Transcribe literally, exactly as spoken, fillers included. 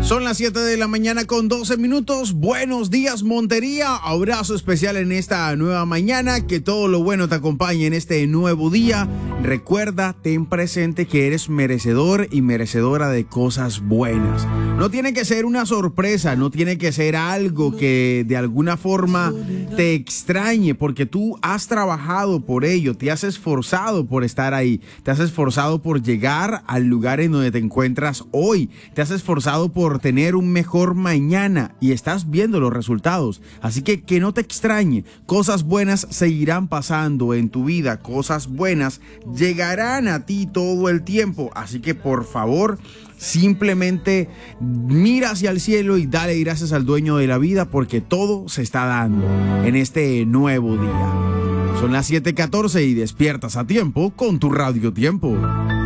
Son las siete de la mañana con doce minutos. Buenos días, Montería. Abrazo especial en esta nueva mañana. Que todo lo bueno te acompañe en este nuevo día. Recuerda, ten presente que eres merecedor y merecedora de cosas buenas. No tiene que ser una sorpresa, no tiene que ser algo que de alguna forma te extrañe, porque tú has trabajado por ello, te has esforzado por estar ahí, te has esforzado por llegar al lugar en donde te encuentras hoy, te has esforzado por tener un mejor mañana y estás viendo los resultados. Así que que no te extrañe, cosas buenas seguirán pasando en tu vida, cosas buenas llegarán a ti todo el tiempo. Así que por favor, simplemente mira hacia el cielo y dale gracias al dueño de la vida, porque todo se está dando en este nuevo día. Son las siete catorce y despiertas a tiempo con tu Radio Tiempo.